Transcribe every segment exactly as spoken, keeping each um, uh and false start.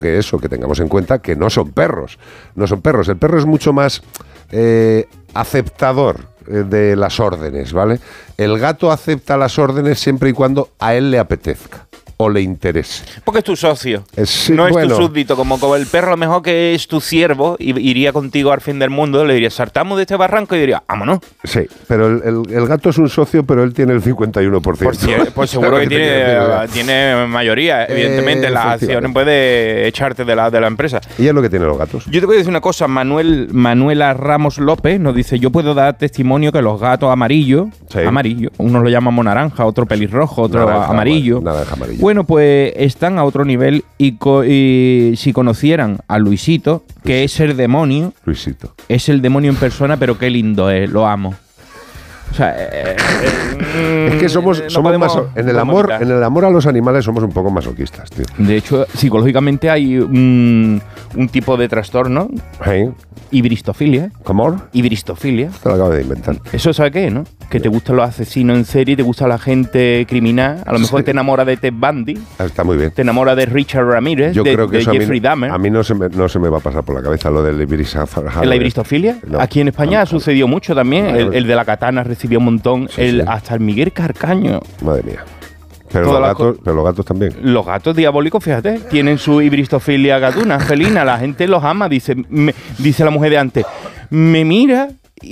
que eso, que tengamos en cuenta que no son perros, no son perros. El perro es mucho más eh, aceptador eh, de las órdenes, ¿vale? El gato acepta las órdenes siempre y cuando a él le apetezca o le interese. Porque es tu socio, es, no es bueno, tu súbdito, como, como el perro a lo mejor que es tu siervo y iría contigo al fin del mundo, le dirías, saltamos de este barranco y diría, vámonos. Sí, pero el, el, el gato es un socio, pero él tiene el cincuenta y uno por ciento. Por cierto, pues seguro que, que tiene, tiene mayoría, evidentemente, eh, las acciones puede echarte de la, de la empresa. Y es lo que tienen los gatos. Yo te voy a decir una cosa, Manuel Manuela Ramos López nos dice, yo puedo dar testimonio que los gatos amarillos, sí. amarillo, uno lo llamamos naranja, otro pelirrojo, otro naranja, amarillo. Naranja, amarillo. Bueno, pues están a otro nivel y, co- y si conocieran a Luisito, que Luisito. es el demonio, Luisito. es el demonio en persona, pero qué lindo es, lo amo. O sea, eh, eh, es que somos, no somos podemos, maso- en el amor, quitar. en el amor a los animales somos un poco masoquistas, tío. De hecho, psicológicamente hay un, un tipo de trastorno, ¿Sí? Ibristofilia. ¿Cómo? Ibristofilia. Te lo acabo de inventar. Eso, ¿sabes qué, no? Que te gustan los asesinos en serie, te gusta la gente criminal, a lo mejor sí. te enamora de Ted Bundy. Está muy bien. Te enamora de Richard Ramírez, Yo de, creo que de eso Jeffrey a mí, Dahmer. A mí no se, me, no se me va a pasar por la cabeza lo del ibristofilia. ¿La ibristofilia? No. Aquí en España no, sucedió no. mucho también. No, el, el de la katana recibió un montón. Sí, el, sí. Hasta el Miguel Carcaño. Madre mía. Pero los, gatos, pero los gatos también. Los gatos diabólicos, fíjate, tienen su ibristofilia gatuna, felina. La gente los ama, dice, me, dice la mujer de antes. Me mira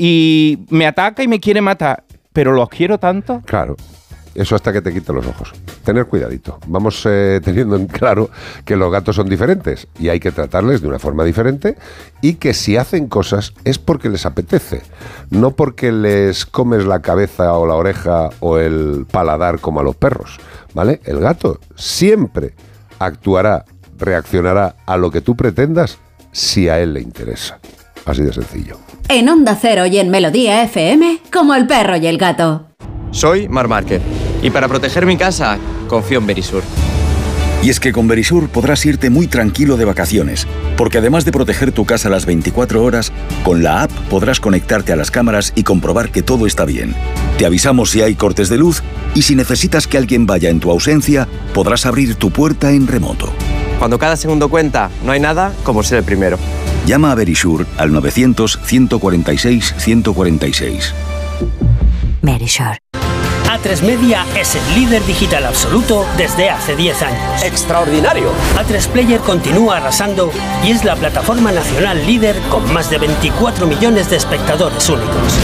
y me ataca y me quiere matar, pero los quiero tanto. Claro. Eso hasta que te quiten los ojos. Tener cuidadito. Vamos eh, teniendo en claro que los gatos son diferentes y hay que tratarles de una forma diferente y que si hacen cosas es porque les apetece, no porque les comes la cabeza o la oreja o el paladar como a los perros, ¿vale? El gato siempre actuará, reaccionará a lo que tú pretendas si a él le interesa. Así de sencillo. En Onda Cero y en Melodía F M, como el perro y el gato. Soy Mar Márquez y para proteger mi casa confío en Verisur. Y es que con Verisur podrás irte muy tranquilo de vacaciones, porque además de proteger tu casa las veinticuatro horas, con la app podrás conectarte a las cámaras y comprobar que todo está bien. Te avisamos si hay cortes de luz y si necesitas que alguien vaya en tu ausencia, podrás abrir tu puerta en remoto. Cuando cada segundo cuenta, no hay nada como ser el primero. Llama a Verisur al novecientos, ciento cuarenta y seis, ciento cuarenta y seis. Verisur. A tres Media es el líder digital absoluto desde hace diez años. ¡Extraordinario! A tres Player continúa arrasando y es la plataforma nacional líder con más de veinticuatro millones de espectadores únicos.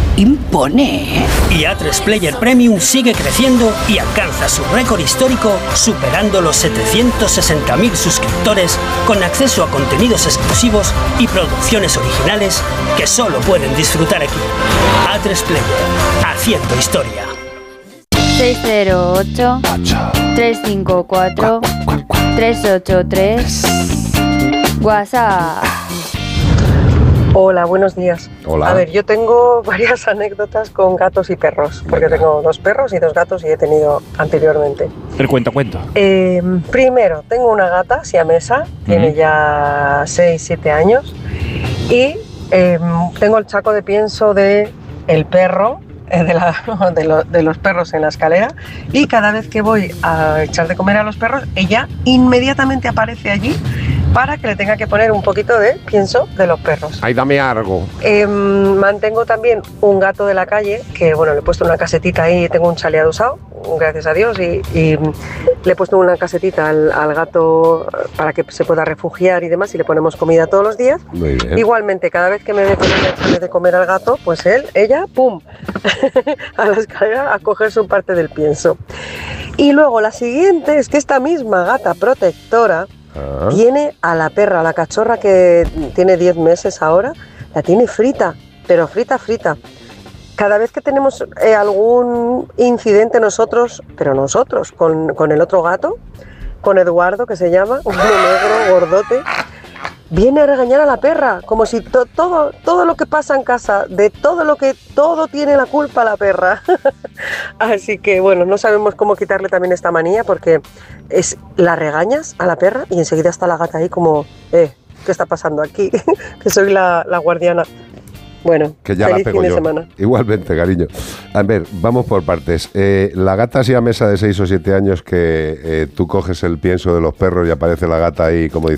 Impone. Y A tres Player Premium sigue creciendo y alcanza su récord histórico superando los setecientos sesenta mil suscriptores con acceso a contenidos exclusivos y producciones originales que solo pueden disfrutar aquí. A tres Player, haciendo historia. seis cero ocho, tres cinco cuatro, tres ocho tres. WhatsApp. Hola, buenos días. Hola. A ver, yo tengo varias anécdotas con gatos y perros, porque Venga. tengo dos perros y dos gatos y he tenido anteriormente. El cuento, cuento. Eh, primero, tengo una gata siamesa, uh-huh. tiene ya seis, siete años, y eh, tengo el saco de pienso de el perro, eh, de, la, de, lo, de los perros en la escalera, y cada vez que voy a echar de comer a los perros, ella inmediatamente aparece allí para que le tenga que poner un poquito de pienso de los perros. Ay, dame algo. Eh, mantengo también un gato de la calle, que bueno, le he puesto una casetita ahí, tengo un chaleado usado, gracias a Dios, y, y le he puesto una casetita al, al gato para que se pueda refugiar y demás, y le ponemos comida todos los días. Muy bien. Igualmente, cada vez que me ve con ella de comer al gato, pues él, ella, pum, a la escalera a coger su parte del pienso. Y luego la siguiente es que esta misma gata protectora Ah. tiene a la perra, a la cachorra que tiene diez meses ahora, la tiene frita, pero frita, frita. Cada vez que tenemos eh, algún incidente nosotros, pero nosotros, con, con el otro gato, con Eduardo, que se llama, un negro, gordote, viene a regañar a la perra, como si to, todo, todo lo que pasa en casa, de todo lo que, todo tiene la culpa la perra. Así que bueno, no sabemos cómo quitarle también esta manía, porque es, la regañas a la perra y enseguida está la gata ahí como, eh, ¿qué está pasando aquí? Que soy la, la guardiana. Bueno, que ya feliz la pego fin de yo. semana. Igualmente, cariño. A ver, vamos por partes. Eh, la gata siamesa de seis o siete años que eh, tú coges el pienso de los perros y aparece la gata ahí como diciendo